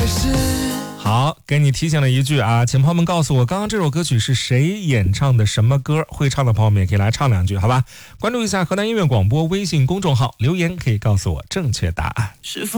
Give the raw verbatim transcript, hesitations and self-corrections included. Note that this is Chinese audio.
好，给你提醒了一句啊，请朋友们告诉我刚刚这首歌曲是谁演唱的，什么歌，会唱的朋友们也可以来唱两句好吧。关注一下河南音乐广播微信公众号，留言可以告诉我正确答案。是否